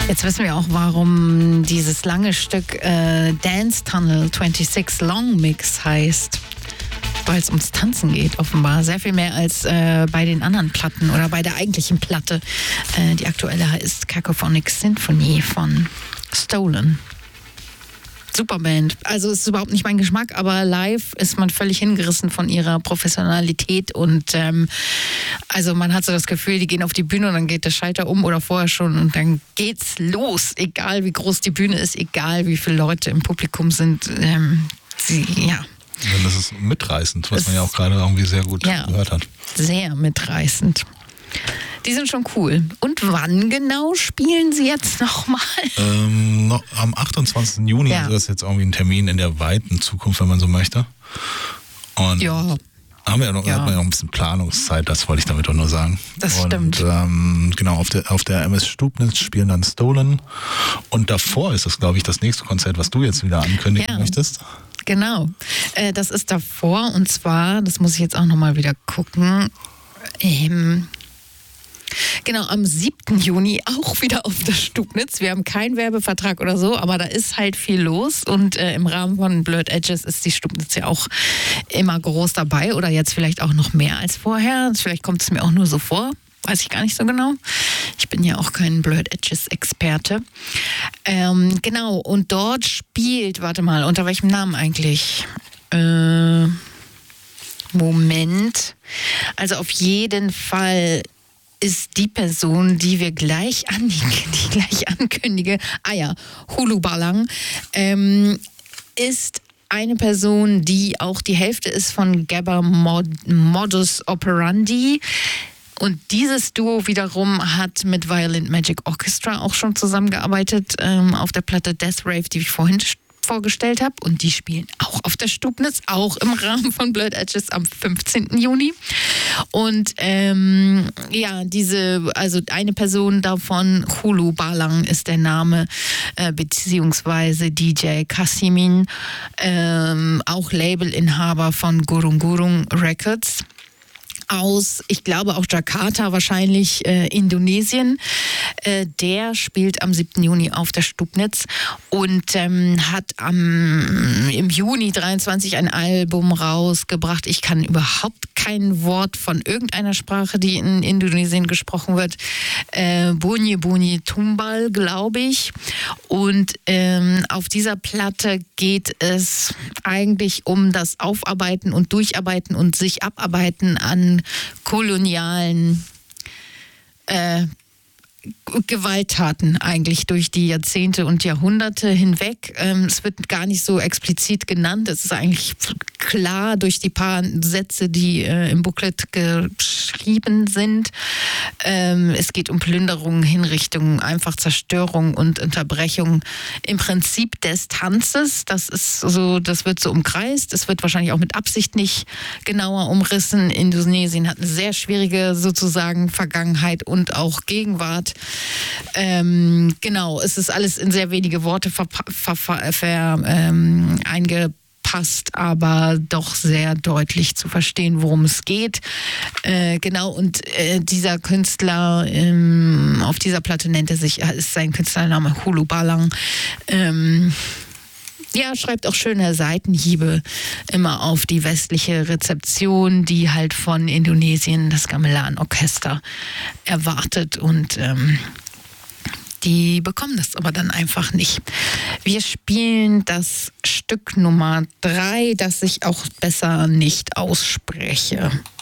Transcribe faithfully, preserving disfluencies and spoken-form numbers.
Jetzt wissen wir auch, warum dieses lange Stück äh, Dance Tunnel sechsundzwanzig Long Mix heißt. Weil es ums Tanzen geht, offenbar. Sehr viel mehr als äh, bei den anderen Platten oder bei der eigentlichen Platte. Äh, die aktuelle heißt Cacophonic Symphony von Stolen. Super Band. Also ist überhaupt nicht mein Geschmack, aber live ist man völlig hingerissen von ihrer Professionalität und ähm, also man hat so das Gefühl, die gehen auf die Bühne und dann geht der Schalter um oder vorher schon und dann geht's los. Egal wie groß die Bühne ist, egal wie viele Leute im Publikum sind. Ähm, sie, ja. Ja, das ist mitreißend, was man ja auch gerade irgendwie sehr gut ja, gehört hat. Sehr mitreißend. Die sind schon cool. Und wann genau spielen sie jetzt nochmal? Ähm, noch am achtundzwanzigsten Juni, ja. also das ist jetzt irgendwie ein Termin in der weiten Zukunft, wenn man so möchte. Und ja. haben wir ja noch, ja. hat man ja noch ein bisschen Planungszeit, das wollte ich damit auch nur sagen. Das und, stimmt. Ähm, genau, auf der, auf der M S Stubnitz spielen dann Stolen. Und davor ist das, glaube ich, das nächste Konzert, was du jetzt wieder ankündigen ja. möchtest. Genau. Äh, das ist davor und zwar, das muss ich jetzt auch nochmal wieder gucken, ähm, genau, am siebten Juni auch wieder auf der Stubnitz. Wir haben keinen Werbevertrag oder so, aber da ist halt viel los und äh, im Rahmen von Blurred Edges ist die Stubnitz ja auch immer groß dabei oder jetzt vielleicht auch noch mehr als vorher. Vielleicht kommt es mir auch nur so vor. Weiß ich gar nicht so genau. Ich bin ja auch kein Blurred Edges-Experte. Ähm, genau, und dort spielt, warte mal, unter welchem Namen eigentlich? Äh, Moment. Also auf jeden Fall ist die Person, die wir gleich an, die, die gleich ankündige, ah ja, Hulu Balang, ähm, ist eine Person, die auch die Hälfte ist von Gabber Mod, Modus Operandi. Und dieses Duo wiederum hat mit Violent Magic Orchestra auch schon zusammengearbeitet ähm, auf der Platte Death Rave, die ich vorhin vorgestellt habe. Und die spielen auch auf der Stubnitz, auch im Rahmen von Blurred Edges am fünfzehnten Juni. Und ähm, ja, diese, also eine Person davon, Hulu Balang ist der Name, äh, beziehungsweise D J Kasimin, ähm, auch Labelinhaber von Gurung Gurung Records. Aus, ich glaube auch Jakarta, wahrscheinlich äh, Indonesien. Äh, der spielt am siebten Juni auf der Stubnitz und ähm, hat am, im Juni dreiundzwanzig ein Album rausgebracht. Ich kann überhaupt kein Wort von irgendeiner Sprache, die in Indonesien gesprochen wird. Äh, Bunyi Bunyi Tumbal, glaube ich. Und ähm, auf dieser Platte geht es eigentlich um das Aufarbeiten und Durcharbeiten und sich abarbeiten an kolonialen äh, Gewalttaten eigentlich durch die Jahrzehnte und Jahrhunderte hinweg. Ähm, es wird gar nicht so explizit genannt. Es ist eigentlich klar durch die paar Sätze, die äh, im Booklet geschrieben sind. Ähm, es geht um Plünderung, Hinrichtung, einfach Zerstörung und Unterbrechung im Prinzip des Tanzes. Das ist so, das wird so umkreist. Es wird wahrscheinlich auch mit Absicht nicht genauer umrissen. Indonesien hat eine sehr schwierige sozusagen Vergangenheit und auch Gegenwart. Ähm, genau, es ist alles in sehr wenige Worte ver, ver, ver, ver, ähm, eingepasst, aber doch sehr deutlich zu verstehen, worum es geht. Äh, genau, und äh, dieser Künstler ähm, auf dieser Platte nennt er sich, ist sein Künstlername Hulu Balang. Ähm, Ja, schreibt auch schöne Seitenhiebe immer auf die westliche Rezeption, die halt von Indonesien das Gamelan-Orchester erwartet und ähm, die bekommen das aber dann einfach nicht. Wir spielen das Stück Nummer drei, das ich auch besser nicht ausspreche.